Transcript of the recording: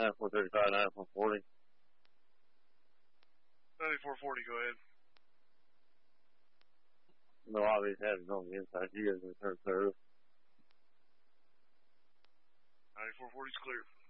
9435, 9440. 9440, go ahead. No obvious hazards on the inside. You guys return service. 9440's clear.